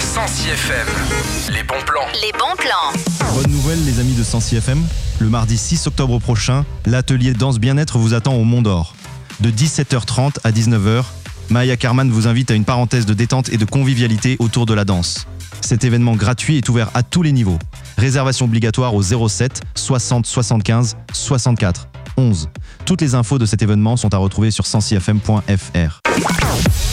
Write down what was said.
Sancy FM. Les bons plans. Les bons plans. Bonne nouvelle les amis de Sancy FM, le mardi 6 octobre prochain, l'atelier Danse Bien-être vous attend au Mont d'Or. De 17h30 à 19h, Maya Karman vous invite à une parenthèse de détente et de convivialité autour de la danse. Cet événement gratuit est ouvert à tous les niveaux. Réservation obligatoire au 07 60 75 64 11. Toutes les infos de cet événement sont à retrouver sur sancyfm.fr.